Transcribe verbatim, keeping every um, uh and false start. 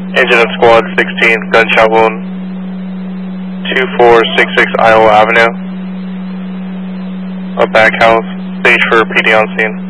Agent of Squad sixteen, gunshot wound, two four six six Iowa Avenue. A back house, stage for P D on scene.